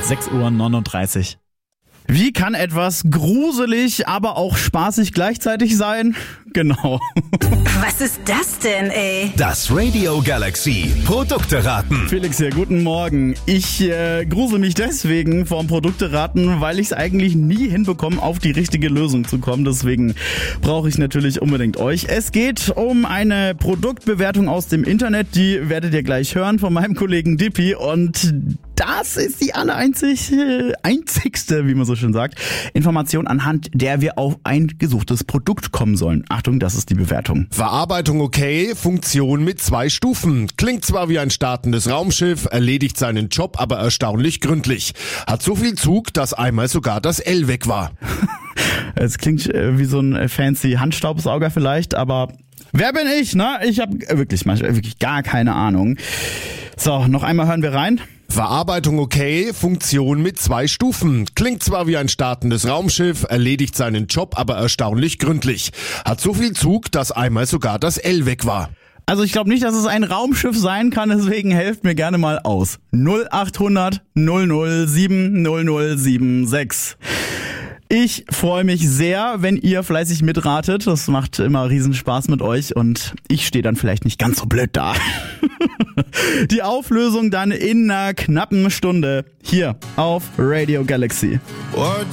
6:39 Uhr. Wie kann etwas gruselig, aber auch spaßig gleichzeitig sein? Genau. Was ist das denn, ey? Das Radio Galaxy Produkteraten. Felix hier, guten Morgen. Ich grusel mich deswegen vorm Produkteraten, weil ich es eigentlich nie hinbekomme, auf die richtige Lösung zu kommen. Deswegen brauche ich natürlich unbedingt euch. Es geht um eine Produktbewertung aus dem Internet. Die werdet ihr gleich hören von meinem Kollegen Dippy. Und das ist die einzigste, wie man so schön sagt, Information, anhand der wir auf ein gesuchtes Produkt kommen sollen. Achtung, das ist die Bewertung. Verarbeitung okay, Funktion mit 2 Stufen. Klingt zwar wie ein startendes Raumschiff, erledigt seinen Job aber erstaunlich gründlich. Hat so viel Zug, dass einmal sogar das L weg war. Es klingt wie so ein fancy Handstaubsauger vielleicht, aber wer bin ich, ne? Ich habe wirklich gar keine Ahnung. So, noch einmal hören wir rein. Verarbeitung okay, Funktion mit 2 Stufen. Klingt zwar wie ein startendes Raumschiff, erledigt seinen Job aber erstaunlich gründlich. Hat so viel Zug, dass einmal sogar das L weg war. Also ich glaube nicht, dass es ein Raumschiff sein kann, deswegen helft mir gerne mal aus. 0800 007 0076. Ich freue mich sehr, wenn ihr fleißig mitratet. Das macht immer Riesenspaß mit euch und ich stehe dann vielleicht nicht ganz so blöd da. Die Auflösung dann in einer knappen Stunde hier auf Radio Galaxy. What